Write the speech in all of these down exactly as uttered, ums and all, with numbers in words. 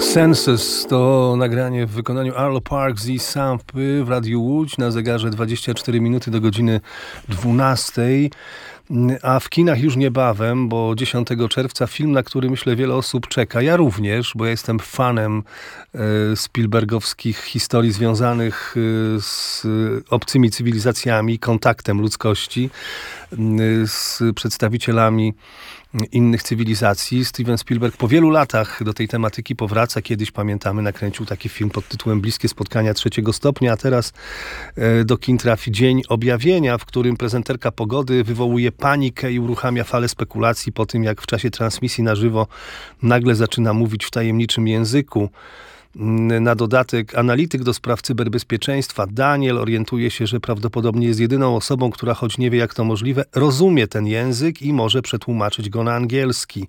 Census to nagranie w wykonaniu Arlo Parks i Sampy w Radiu Łódź na zegarze dwadzieścia cztery minuty do godziny dwunastej. A w kinach już niebawem, bo dziesiątego czerwca film, na który myślę wiele osób czeka. Ja również, bo ja jestem fanem e, Spielbergowskich historii związanych e, z obcymi cywilizacjami, kontaktem ludzkości e, z przedstawicielami innych cywilizacji. Steven Spielberg po wielu latach do tej tematyki powraca. Kiedyś, pamiętamy, nakręcił taki film pod tytułem Bliskie spotkania trzeciego stopnia, a teraz e, do kin trafi Dzień Objawienia, w którym prezenterka pogody wywołuje panikę i uruchamia falę spekulacji po tym, jak w czasie transmisji na żywo nagle zaczyna mówić w tajemniczym języku. Na dodatek analityk do spraw cyberbezpieczeństwa Daniel orientuje się, że prawdopodobnie jest jedyną osobą, która, choć nie wie jak to możliwe, rozumie ten język i może przetłumaczyć go na angielski.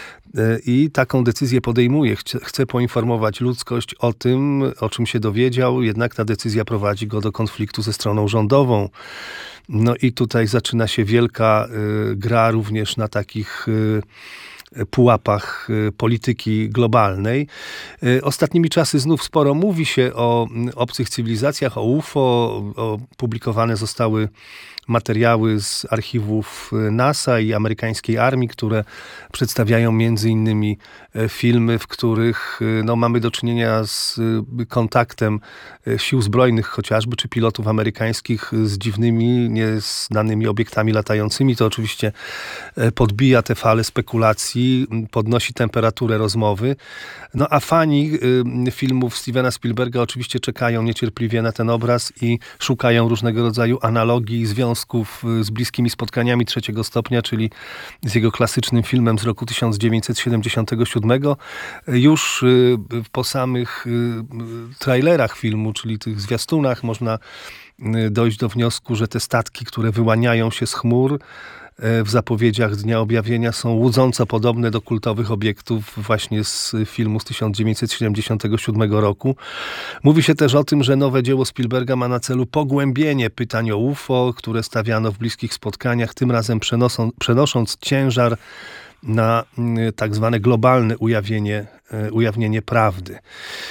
I taką decyzję podejmuje. Chce, chce poinformować ludzkość o tym, o czym się dowiedział, jednak ta decyzja prowadzi go do konfliktu ze stroną rządową. No i tutaj zaczyna się wielka y, gra również na takich y, pułapach polityki globalnej. Ostatnimi czasy znów sporo mówi się o obcych cywilizacjach, o U F O. O, publikowane zostały materiały z archiwów NASA i amerykańskiej armii, które przedstawiają między innymi filmy, w których no, mamy do czynienia z kontaktem sił zbrojnych chociażby, czy pilotów amerykańskich z dziwnymi, nieznanymi obiektami latającymi. To oczywiście podbija te fale spekulacji, podnosi temperaturę rozmowy. No a fani filmów Stevena Spielberga oczywiście czekają niecierpliwie na ten obraz i szukają różnego rodzaju analogii, związków z Bliskimi spotkaniami trzeciego stopnia, czyli z jego klasycznym filmem z roku tysiąc dziewięćset siedemdziesiątego siódmego. Już po samych trailerach filmu, czyli tych zwiastunach, można dojść do wniosku, że te statki, które wyłaniają się z chmur w zapowiedziach Dnia Objawienia, są łudząco podobne do kultowych obiektów właśnie z filmu z tysiąc dziewięćset siedemdziesiątego siódmego roku. Mówi się też o tym, że nowe dzieło Spielberga ma na celu pogłębienie pytań o U F O, które stawiano w Bliskich spotkaniach, tym razem przenosą, przenosząc ciężar na tak zwane globalne ujawnienie, ujawnienie prawdy.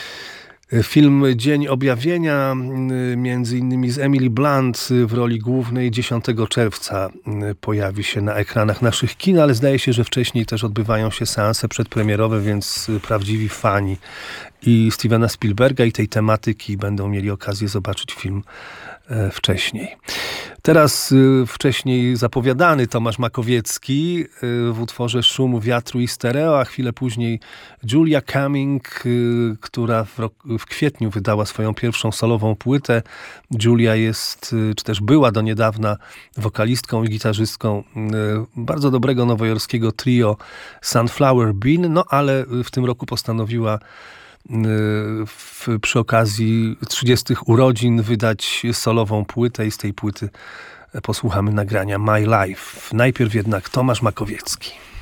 Film Dzień Objawienia, między innymi z Emily Blunt w roli głównej, dziesiątego czerwca pojawi się na ekranach naszych kin, ale zdaje się, że wcześniej też odbywają się seanse przedpremierowe, więc prawdziwi fani i Stevena Spielberga, i tej tematyki będą mieli okazję zobaczyć film wcześniej. Teraz wcześniej zapowiadany Tomasz Makowiecki w utworze Szum wiatru i stereo, a chwilę później Julia Cumming, która w, roku, w kwietniu wydała swoją pierwszą solową płytę. Julia jest, czy też była do niedawna wokalistką i gitarzystką bardzo dobrego nowojorskiego trio Sunflower Bean, no ale w tym roku postanowiła W, przy okazji trzydziestych urodzin wydać solową płytę i z tej płyty posłuchamy nagrania My Life. Najpierw jednak Tomasz Makowiecki.